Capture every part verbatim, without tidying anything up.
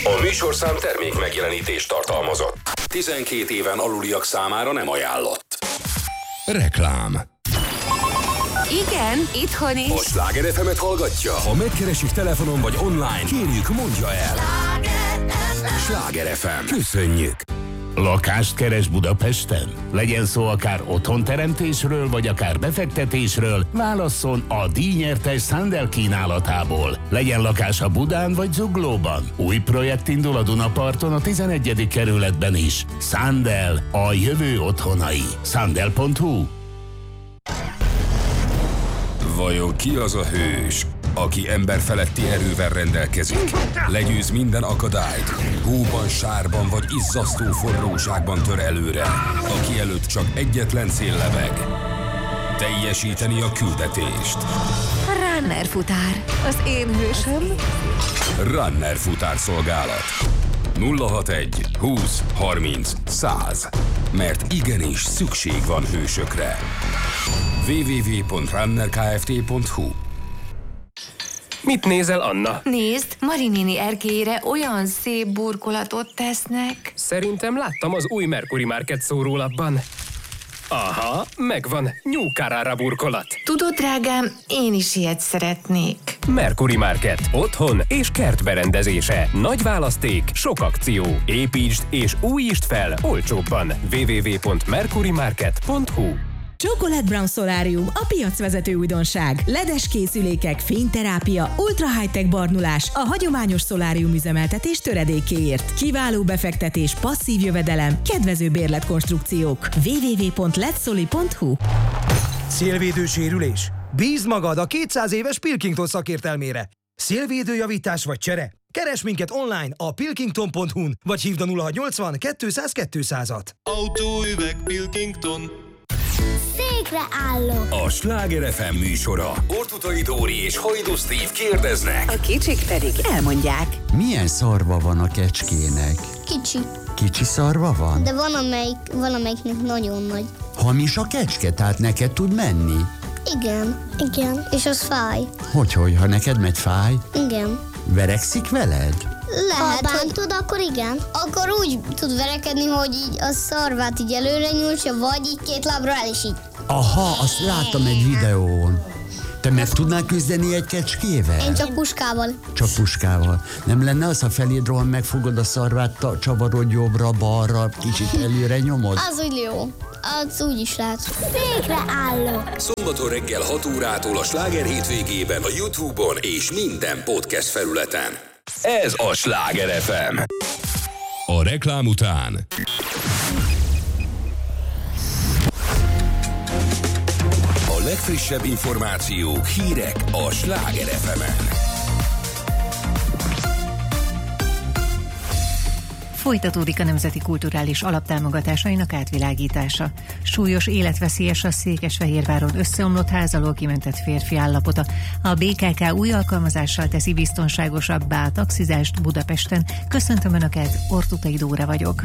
A műsorszám termék megjelenítést tartalmazott. tizenkét éven aluliak számára nem ajánlott. Reklám. Igen, itthon is. A Sláger ef emet hallgatja? Ha megkeresik telefonon vagy online, kérjük, mondja el. Sláger ef em. Köszönjük. Lakást keres Budapesten? Legyen szó akár otthonteremtésről, vagy akár befektetésről, válasszon a díjnyertes Sandel kínálatából. Legyen lakása Budán vagy Zuglóban. Új projekt indul a Dunaparton a tizenegyedik kerületben is. Sandel, a jövő otthonai. Sandel pont hu. Vajon ki az a hős, aki emberfeletti erővel rendelkezik? Legyőz minden akadályt, hóban, sárban vagy izzasztó forróságban tör előre, aki előtt csak egyetlen cél lebeg. Teljesíteni a küldetést. Runner futár, az én hősöm. Runner futárszolgálat. nulla hatvanegy húsz harminc száz. Mert igenis szükség van hősökre. double-u double-u double-u pont runner kft pont hu. Mit nézel, Anna? Nézd, Mari néni erkélyére olyan szép burkolatot tesznek. Szerintem láttam az új Mercury Market szórólapban. Aha, megvan. New Carrara burkolat. Tudod, drágám, én is ilyet szeretnék. Mercury Market. Otthon és kertberendezése. Nagy választék, sok akció. Építsd és újítsd fel olcsóbban. double-u double-u double-u pont mercury market pont hu. Chocolate Brown Solarium, a piacvezető újdonság. ledes készülékek, fényterápia, ultra high-tech barnulás a hagyományos szolárium üzemeltetés töredékéért. Kiváló befektetés, passzív jövedelem, kedvező bérletkonstrukciók. double-u double-u double-u pont letsoli pont hu. Szélvédő sérülés? Bízd magad a kétszáz éves Pilkington szakértelmére. Szélvédőjavítás vagy csere? Keres minket online a pilkington pont hu-n, vagy hívd a nulla hatszáznyolcvan kétszáz kétszázat. Autóüveg Pilkington. Székre állok. A Sláger ef em műsora. Ortutai Dóri és Hajdú Steve kérdeznek. A kicsik pedig elmondják. Milyen szarva van a kecskének? Kicsi. Kicsi szarva van? De van amelyik, valamelyiknek nagyon nagy. Hamis a kecske, tehát neked tud menni? Igen. Igen. És az fáj. Hogyhogy, ha neked megy fáj? Igen. Verekszik veled? Lehet, ha bántod, hogy... akkor igen. Akkor úgy tud verekedni, hogy így a szarvát így előre nyújtsa, vagy így két lábra el is így. Aha, azt láttam egy videón. Te meg tudnál küzdeni egy kecskével? Én csak puskával. Csak puskával. Nem lenne az, ha feléd rohan, megfogod a szarvát, csavarod jobbra-balra, kicsit előre nyomod? Az úgy jó. Az úgy is lehet. Székre állok. Szombaton reggel hat órától a Sláger hétvégében a YouTube-on és minden podcast felületen. Ez a Sláger ef em. A reklám után a legfrissebb információk, hírek a Sláger ef emen. Folytatódik a Nemzeti Kulturális Alaptámogatásainak átvilágítása. Súlyos, életveszélyes a Székesfehérváron összeomlott ház alól kimentett férfi állapota. A bé ká ká új alkalmazással teszi biztonságosabbá a taxizást Budapesten. Köszöntöm Önöket, Ortutai Dóra vagyok.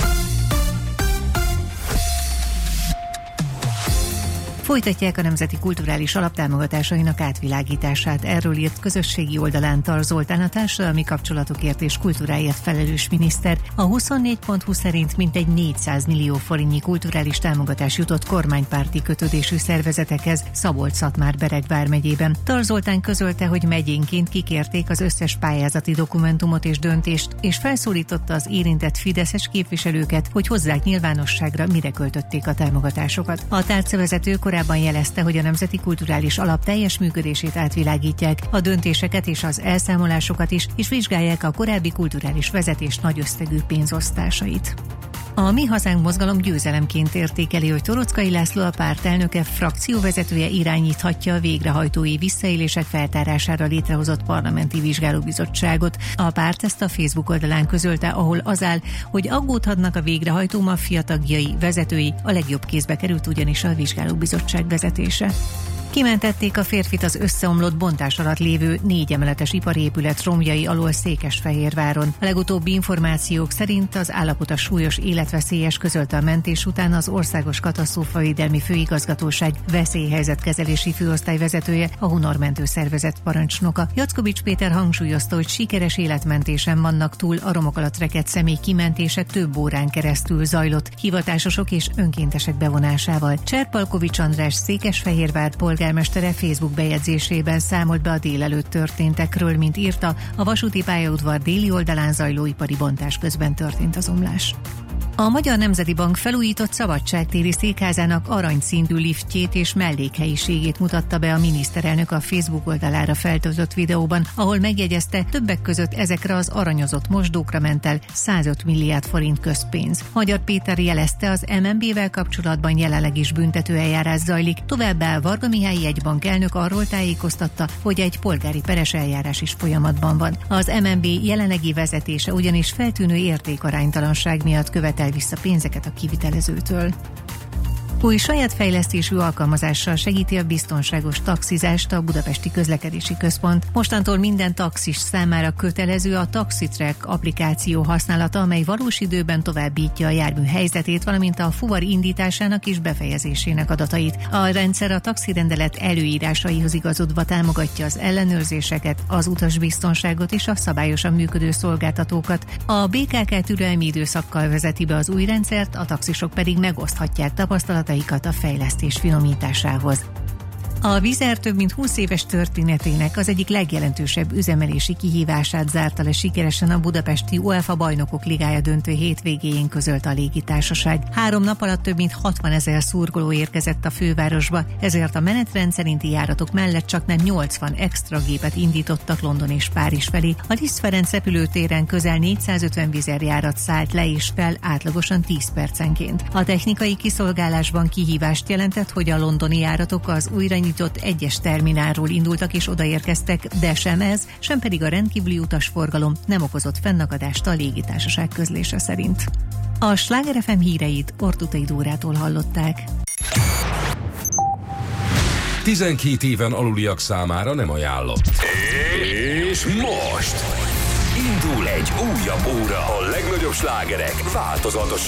Folytatják a Nemzeti Kulturális Alaptámogatásainak átvilágítását. Erről írt közösségi oldalán Tar Zoltán, a társadalmi kapcsolatokért és kultúráért felelős miniszter. A huszonnégy pont hu szerint mintegy négyszáz millió forintnyi kulturális támogatás jutott kormánypárti kötődésű szervezetekhez Szabolcs-Szatmár-Bereg vármegyében. Tar Zoltán közölte, hogy megyénként kikérték az összes pályázati dokumentumot és döntést, és felszólította az érintett fideszes képviselőket, hogy hozzák nyilvánosságra, mire költötték a támogatásokat. A tárcavezető korábban jelezte, hogy a Nemzeti Kulturális Alap teljes működését átvilágítják, a döntéseket és az elszámolásokat is, és vizsgálják a korábbi kulturális vezetés nagy összegű pénzosztásait. A Mi Hazánk mozgalom győzelemként értékeli, hogy Toroczkai László, a párt elnöke, frakcióvezetője irányíthatja a végrehajtói visszaélések feltárására létrehozott parlamenti vizsgálóbizottságot. A párt ezt a Facebook oldalán közölte, ahol az áll, hogy aggódhatnak a végrehajtó maffia tagjai, vezetői, a legjobb kézbe került ugyanis a vizsgálóbizottság vezetése. Kimentették a férfit az összeomlott bontás alatt lévő négy emeletes ipari épület romjai alól Székesfehérváron. A legutóbbi információk szerint az állapota súlyos, életveszélyes, közölte a mentés után az Országos Katasztrófavédelmi Főigazgatóság veszélyhelyzetkezelési főosztály vezetője, a Hunor mentőszervezet parancsnoka. Jackovics Péter hangsúlyozta, hogy sikeres életmentésen vannak túl, a romok alatt rekedt személy kimentése több órán keresztül zajlott, hivatásosok és önkéntesek bevonásával. Cserpalkovics András Székesfehérvár polgármestere Facebook bejegyzésében számolt be a délelőtt történtekről, mint írta, a vasúti pályaudvar déli oldalán zajló ipari bontás közben történt az omlás. A Magyar Nemzeti Bank felújított Szabadságtéri székházának aranyszínű liftjét és mellékhelyiségét mutatta be a miniszterelnök a Facebook oldalára feltöltött videóban, ahol megjegyezte, többek között ezekre az aranyozott mosdókra ment el százöt milliárd forint közpénz. Magyar Péter jelezte, az em en bé-vel kapcsolatban jelenleg is büntetőeljárás zajlik, továbbá Varga Mihály jegybank elnök arról tájékoztatta, hogy egy polgári peres eljárás is folyamatban van. Az em en bé jelenlegi vezetése ugyanis feltűnő értékaránytalanság miatt követel vissza pénzeket a kivitelezőtől. Új saját fejlesztésű alkalmazással segíti a biztonságos taxizást a Budapesti Közlekedési Központ. Mostantól minden taxis számára kötelező a TaxiTrack applikáció használata, amely valós időben továbbítja a jármű helyzetét, valamint a fuvar indításának és befejezésének adatait. A rendszer a taxirendelet előírásaihoz igazodva támogatja az ellenőrzéseket, az utasbiztonságot és a szabályosan működő szolgáltatókat. A bé ká ká türelmi időszakkal vezeti be az új rendszert, a taxisok pedig megoszthatják tapasztalataikat a fejlesztés finomításához. A Vizer több mint húsz éves történetének az egyik legjelentősebb üzemelési kihívását zárta le sikeresen a budapesti UEFA Bajnokok Ligája döntő hétvégéjén, közölt a légitársaság. Három nap alatt több mint hatvanezer szurkoló érkezett a fővárosba, ezért a menetrend szerinti járatok mellett csaknem nyolcvan extra gépet indítottak London és Párizs felé. A Liszt Ferenc repülőtéren közel négyszázötven Vizer járat szállt le és fel átlagosan tíz percenként. A technikai kiszolgálásban kihívást jelentett, hogy a londoni járatok az újra nyitott egyes terminálról indultak és odaérkeztek, de sem ez, sem pedig a rendkívüli utasforgalom nem okozott fennakadást a légitársaság közlése szerint. A Sláger ef em híreit Ortutai Dórától hallották. tizenkét éven aluliak számára nem ajánlott. És most indul egy újabb óra. A legnagyobb slágerek változatos